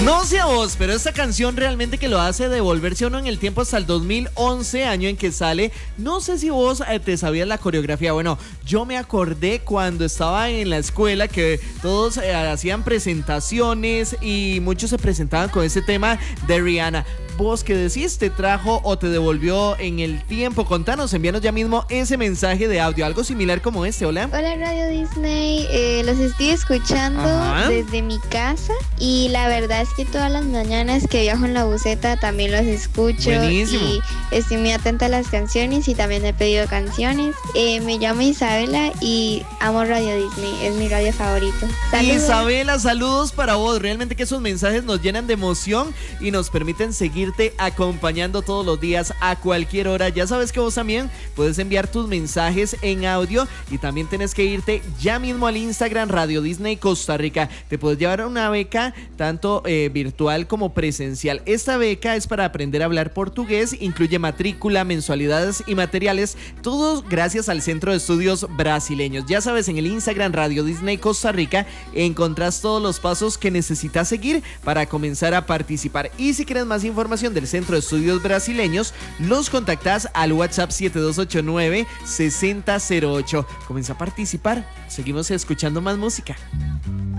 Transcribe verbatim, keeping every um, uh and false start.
No sé a vos, pero esta canción realmente que lo hace devolverse a uno en el tiempo hasta el dos mil once, año en que sale. No sé si vos eh, te sabías la coreografía. Bueno, yo me acordé cuando estaba en la escuela que todos eh, hacían presentaciones y muchos se presentaban con ese tema de Rihanna. ¿Vos qué decís? ¿Te trajo o te devolvió en el tiempo? Contanos, envíanos ya mismo ese mensaje de audio, algo similar como este. Hola. Hola Radio Disney, eh, los estoy escuchando Ajá. desde mi casa y la verdad es que todas las mañanas que viajo en la buseta también los escucho. Buenísimo. Y estoy muy atenta a las canciones y también he pedido canciones. Eh, me llamo Isabela y amo Radio Disney, es mi radio favorito. Saludos. Isabela, saludos para vos. Realmente que esos mensajes nos llenan de emoción y nos permiten seguirte acompañando todos los días a cualquier hora. Ya sabes que vos también puedes enviar tus mensajes en audio y también tienes que irte ya mismo al Instagram Radio Disney Costa Rica. Te puedes llevar una beca tanto eh, virtual como presencial. Esta beca es para aprender a hablar portugués, incluye matrícula, mensualidades y materiales, todos gracias al Centro de Estudios Brasileños. Ya sabes, en el Instagram Radio Disney Costa Rica encontrás todos los pasos que necesitas seguir para comenzar a participar. Y si quieres más información del Centro de Estudios Brasileños, los contactás al WhatsApp siete dos ocho nueve, seis cero cero ocho. Comienza a participar. Seguimos escuchando más música.